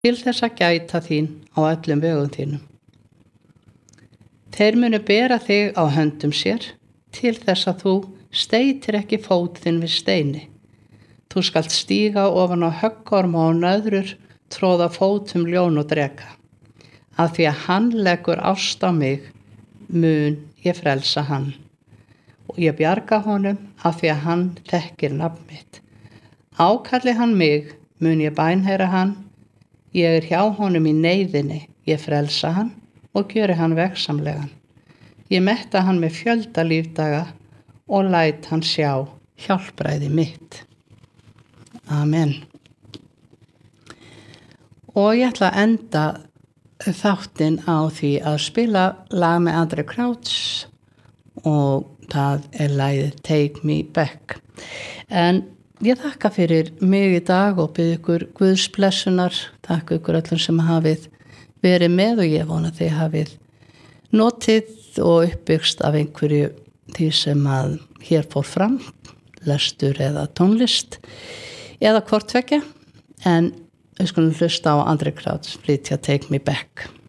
til þess að gæta þín á öllum vegum þínum. Þeir munu bera þig á höndum sér til þess að þú steytir ekki fót þinn við steini. Þú skalt stíga ofan á höggorma og nöðrur, tróða fótum ljón og dreka. Af því að hann leggur ást á mig, mun ég frelsa hann. Og ég bjarga honum af því að hann þekkir nafn mitt. Ákalli hann mig, mun ég bænheyra hann. Ég hjá honum í neyðinni, ég frelsa hann og gjöri hann vegsamlegan. Ég metta hann með fjölda lífdaga og læt hann sjá hjálpræði mitt. Amen. Og ég ætla að enda þáttinn á því að spila lag með André Crouch og það lagið Take Me Back. En ég þakka fyrir mig í dag og bið ykkur Guðs blessunar. Takk ykkur öllum sem hafið verið með og ég vona þið hafið notið og uppbyggst af einhverju því sem að hér fór fram, lestur eða tónlist eða hvort tveggja, en við skulum hlusta á André Crouch flytja Take Me Back.